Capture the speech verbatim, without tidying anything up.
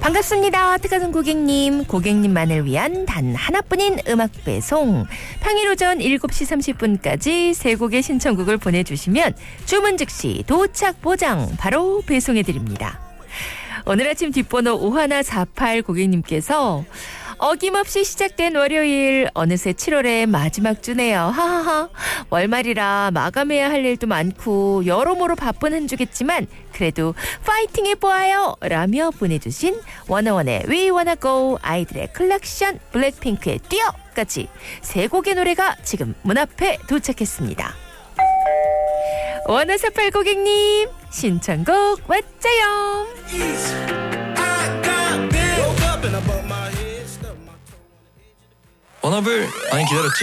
반갑습니다. 특가송 고객님, 고객님만을 위한 단 하나뿐인 음악 배송. 평일 오전 일곱 시 삼십 분까지 세 곡의 신청곡을 보내주시면 주문 즉시 도착 보장 바로 배송해드립니다. 오늘 아침 뒷번호 오일사팔 고객님께서 어김없이 시작된 월요일, 어느새 칠월의 마지막 주네요. 하하하. 월말이라 마감해야 할 일도 많고 여러모로 바쁜 한 주겠지만 그래도 파이팅 해보아요 라며 보내주신 원어원의 We Wanna Go, 아이들의 클락션, 블랙핑크의 뛰어까지 세 곡의 노래가 지금 문 앞에 도착했습니다. 원어사팔 고객님 신청곡 왔자요. 워너블 많이 기다렸지?